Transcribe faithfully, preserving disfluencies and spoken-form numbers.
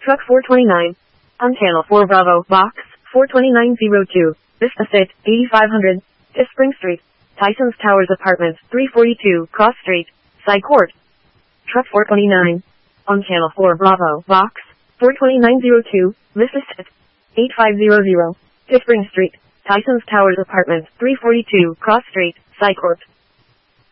Truck four twenty-nine. On channel four Bravo, box four twenty-nine oh two. Vista Fit, eighty-five hundred. Fifth Spring Street. Tyson's Towers Apartments, three forty-two, Cross Street, Side Court. Truck four twenty-nine. On channel four Bravo, box four twenty-nine oh two. Vista Fit, eighty-five hundred. Fifth Spring Street. Tyson's Towers Apartments, three forty-two, Cross Street, Side Court.